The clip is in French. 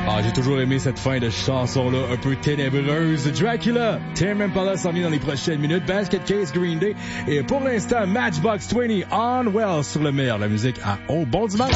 Ah, j'ai toujours aimé cette fin de chanson-là, un peu ténébreuse. Dracula, Tame Impala s'en vient dans les prochaines minutes. Basket Case, Green Day. Et pour l'instant, Matchbox 20, On Well sur le meilleur de la musique. Bon dimanche!